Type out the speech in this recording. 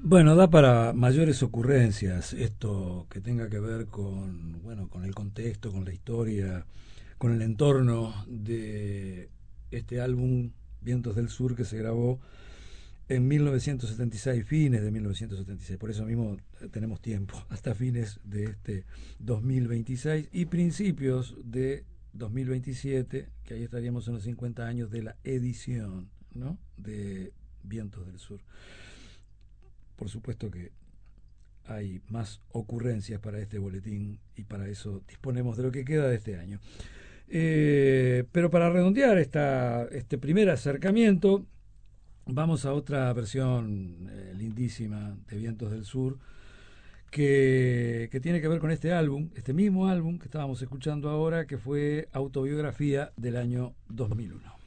Bueno, da para mayores ocurrencias esto que tenga que ver con, bueno, con el contexto, con la historia, con el entorno de este álbum Vientos del Sur que se grabó en 1976, fines de 1976. Por eso mismo tenemos tiempo, hasta fines de este 2026 y principios de 2027, que ahí estaríamos en los 50 años de la edición, ¿no?, de Vientos del Sur. Por supuesto que hay más ocurrencias para este boletín y para eso disponemos de lo que queda de este año. Pero para redondear este primer acercamiento, vamos a otra versión lindísima de Vientos del Sur que tiene que ver con este álbum, este mismo álbum que estábamos escuchando ahora, que fue Autobiografía del año 2001.